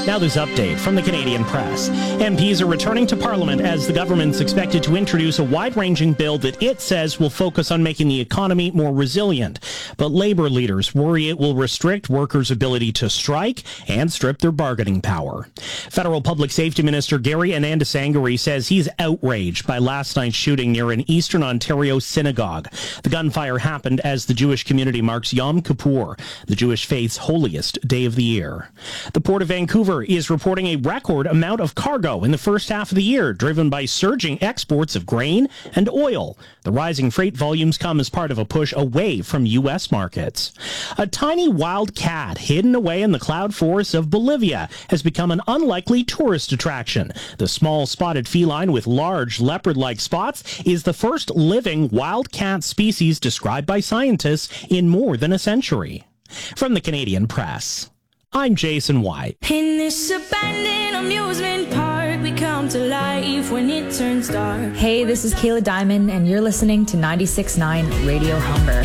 Now this update from the Canadian Press. MPs are returning to Parliament as the government's expected to introduce a wide-ranging bill that it says will focus on making the economy more resilient. But Labour leaders worry it will restrict workers' ability to strike and strip their bargaining power. Federal Public Safety Minister Gary Anandasangari says he's outraged by last night's shooting near an Eastern Ontario synagogue. The gunfire happened as the Jewish community marks Yom Kippur, the Jewish faith's holiest day of the year. The Port of Vancouver is reporting a record amount of cargo in the first half of the year, driven by surging exports of grain and oil. The rising freight volumes come as part of a push away from U.S. markets. A tiny wild cat hidden away in the cloud forests of Bolivia has become an unlikely tourist attraction. The small spotted feline with large leopard-like spots is the first living wild cat species described by scientists in more than a century. From the Canadian Press, I'm Jason White. In this abandoned amusement park, we come to life when it turns dark. Hey, this is Kayla Diamond, and you're listening to 96.9 Radio Humber.